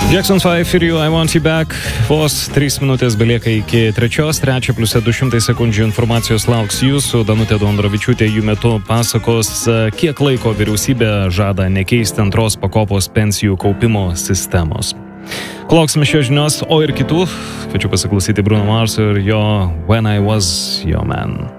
Jackson 5 ir You, I Want You Back. Vos 3 minutės belieka iki 3 plus 200 sekundžių informacijos lauks jūsų. Danutė Dondrovičiūtė jų metu pasakos, kiek laiko vyriausybė žada nekeisti antros pakopos pensijų kaupimo sistemos. Lauksime šios žinios, o ir kitų. Kviečiu pasiklausyti Bruno Mars ir jo When I Was Your Man.